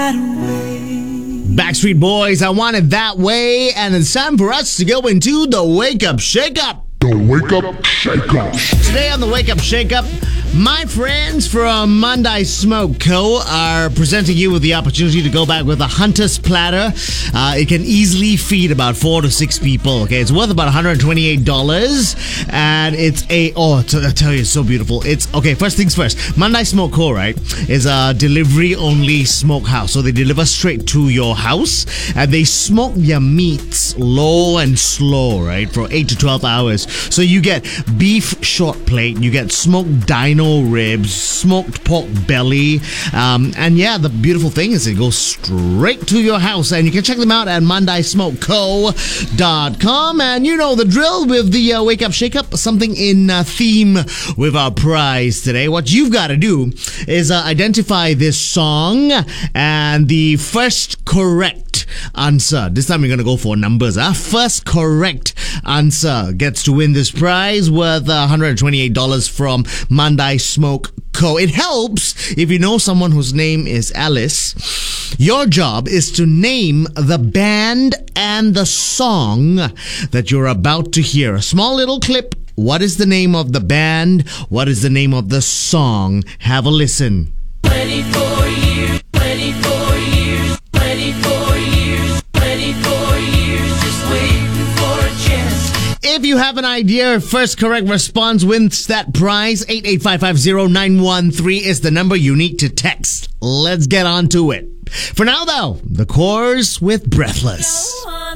that way. Backstreet Boys, I Want It That Way. And it's time for us to go into the Wake Up Shake Up. The Wake Up Shake Up. Today on the Wake Up Shake Up, my friends from Mandai Smoke Co. are presenting you with the opportunity to go back with a Hunter's Platter. It can easily feed about 4 to 6 people. Okay, it's worth about $128, and it's I tell you, it's so beautiful. It's okay. First things first, Mandai Smoke Co. Right is a delivery-only smokehouse, so they deliver straight to your house, and they smoke their meats low and slow, right, for 8 to 12 hours. So you get beef short plate, you get smoked dino ribs, smoked pork belly, and yeah, the beautiful thing is it goes straight to your house, and you can check them out at mandaismokeco.com. And you know the drill with the Wake Up Shake Up, something in theme with our prize today. What you've got to do is identify this song, and the first correct answer, this time we're going to go for numbers, first correct answer gets to win this prize worth $128 from Mandai Smoke Co. It helps if you know someone whose name is Alice. Your job is to name the band and the song that you're about to hear. A small little clip. What is the name of the band? What is the name of the song? Have a listen. 24 years, 24 years, 24 years, 24 years, just waiting for a chance. If you have an idea, first correct response wins that prize. 88550-913 is the number you need to text. Let's get on to it. For now, though, the Corrs with Breathless.